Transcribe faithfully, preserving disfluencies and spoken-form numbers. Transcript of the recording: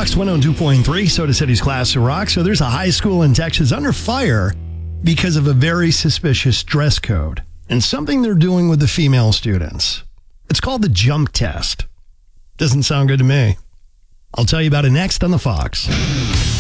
Fox one oh two point three, Soda City's Class of Rock. So there's a high school in Texas under fire because of a very suspicious dress code and something they're doing with the female students. It's called the jump test. Doesn't sound good to me. I'll tell you about it next on the Fox.